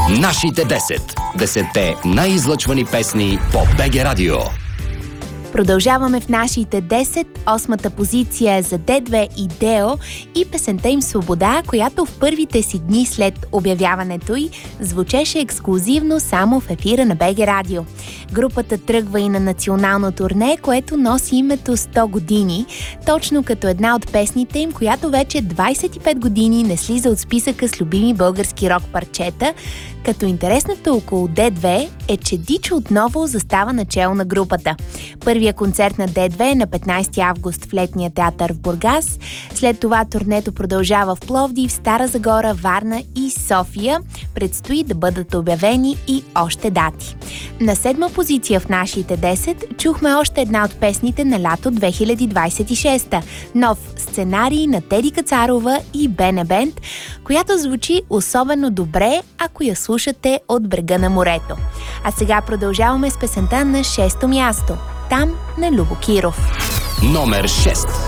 Нашите 10. 10-те най-излъчвани песни по БГ Радио. Продължаваме в нашите 10. Осмата позиция е за D2 и Део и песента им "Свобода", която в първите си дни след обявяването й звучеше ексклузивно само в ефира на БГ Радио. Групата тръгва и на национално турне, което носи името 100 години, точно като една от песните им, която вече 25 години не слиза от списъка с любими български рок парчета, като интересното около D2 е, че Дичо отново застава начело на групата. Първия концерт на D2 е на 15 август в Летния театър в Бургас. След това турнето продължава в Пловдив, Стара Загора, Варна и София. Предстои да бъдат обявени и още дати. На 7 позиция в нашите 10 чухме още една от песните на лято 2026. Нов сценарий на Теди Кацарова и Бене Бенд, която звучи особено добре, ако я слушате от брега на морето. А сега продължаваме с песента на 6-то място. Там на Любо Киров. Номер 6.